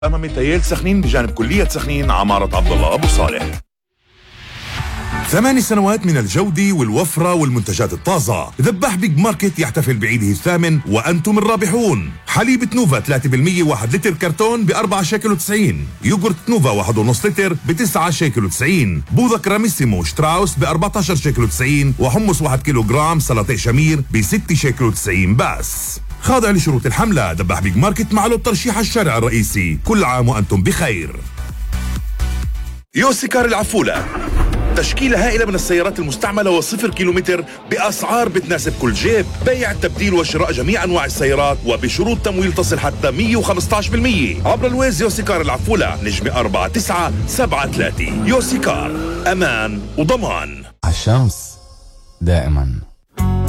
أمامي تيال سخنين بجانب كلية سخنين عمارة عبد الله أبو صالح. 8 سنوات من الجودة والوفرة والمنتجات الطازة. ذباح بيج ماركت يحتفل بعيده الثامن وأنتم الرابحون. حليب نوفا 3% 1 لتر كرتون ب4 شيكل و90. يوغورت نوفا 1.5 لتر ب9 شيكل و90. بوظة كراميسيمو شتراوس ب14 شيكل و90. وحمص 1 كيلو جرام سلطة شمير ب6 شيكل و90 بس. خاضع لشروط الحملة. ذباح بيج ماركت مع له ترشيح الشارع الرئيسي. كل عام وأنتم بخير. يوسيكار العفولة، تشكيلة هائلة من السيارات المستعملة و0 كيلومتر بأسعار بتناسب كل جيب. بيع، تبديل وشراء جميع أنواع السيارات وبشروط تمويل تصل حتى 115% عبر الويز. يوسيكار العفولة، نجمة 4973. يوسيكار، أمان وضمان. الشمس دائما